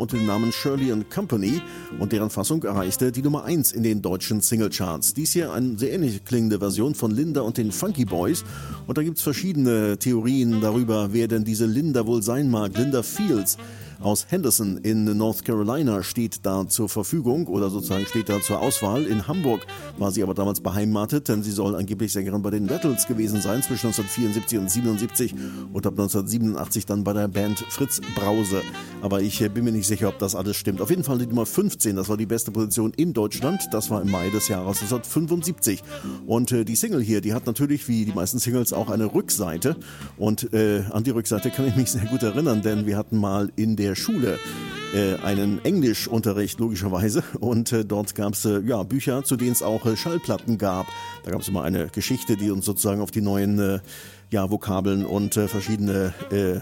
unter dem Namen Shirley & Company und deren Fassung erreichte die Nummer 1 in den deutschen Singlecharts. Dies hier eine sehr ähnlich klingende Version von Linda und den Funky Boys und da gibt es verschiedene Theorien darüber, wer denn diese Linda wohl sein mag. Linda Fields aus Henderson in North Carolina steht da zur Verfügung oder sozusagen steht da zur Auswahl. In Hamburg war sie aber damals beheimatet, denn sie soll angeblich Sängerin bei den Rattles gewesen sein zwischen 1974 und 1977 und ab 1987 dann bei der Band Fritz Brause. Aber ich bin mir nicht sicher, ob das alles stimmt. Auf jeden Fall die Nummer 15, das war die beste Position in Deutschland. Das war im Mai des Jahres 1975. Und die Single hier, die hat natürlich wie die meisten Singles auch eine Rückseite. Und an die Rückseite kann ich mich sehr gut erinnern, denn wir hatten mal in der Schule einen Englischunterricht logischerweise und dort gab es Bücher, zu denen es auch Schallplatten gab. Da gab es immer eine Geschichte, die uns sozusagen auf die neuen Vokabeln und verschiedene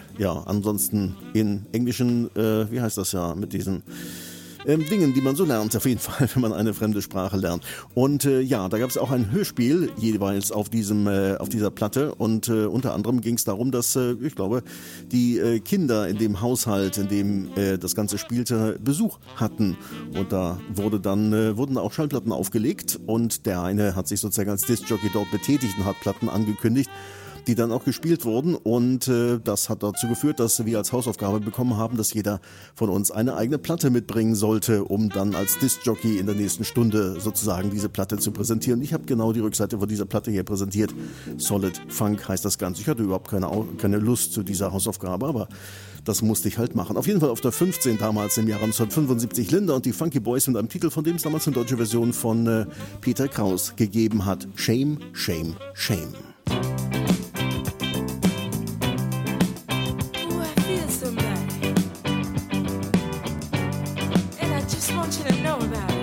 ansonsten in englischen, wie heißt das ja, mit diesen Dingen, die man so lernt, auf jeden Fall, wenn man eine fremde Sprache lernt. Und da gab es auch ein Hörspiel jeweils auf dieser Platte und unter anderem ging es darum, dass, ich glaube, die Kinder in dem Haushalt, in dem das Ganze spielte, Besuch hatten. Und da wurden auch Schallplatten aufgelegt und der eine hat sich sozusagen als Diskjockey dort betätigt und hat Platten angekündigt, die dann auch gespielt wurden und das hat dazu geführt, dass wir als Hausaufgabe bekommen haben, dass jeder von uns eine eigene Platte mitbringen sollte, um dann als Diskjockey in der nächsten Stunde sozusagen diese Platte zu präsentieren. Ich habe genau die Rückseite von dieser Platte hier präsentiert. Solid Funk heißt das Ganze. Ich hatte überhaupt keine Lust zu dieser Hausaufgabe, aber das musste ich halt machen. Auf jeden Fall auf der 15 damals im Jahre 1975 Linda und die Funky Boys mit einem Titel, von dem es damals eine deutsche Version von Peter Kraus gegeben hat. Shame, Shame, Shame. Want you to know that